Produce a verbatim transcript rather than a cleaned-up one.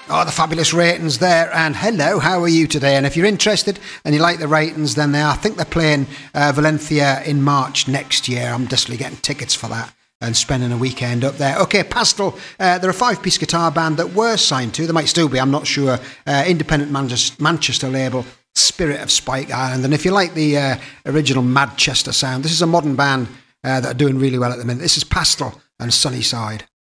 Oh, the fabulous ratings there. And hello, how are you today? And if you're interested and you like the ratings, then they are, I think they're playing uh, Valencia in March next year. I'm desperately getting tickets for that and spending a weekend up there. Okay, Pastel, uh, they're a five-piece guitar band that were signed to, they might still be, I'm not sure, uh, independent Manchester, Manchester label, Spirit of Spike Island. And if you like the uh, original Manchester sound, this is a modern band uh, that are doing really well at the minute. This is Pastel and Sunnyside.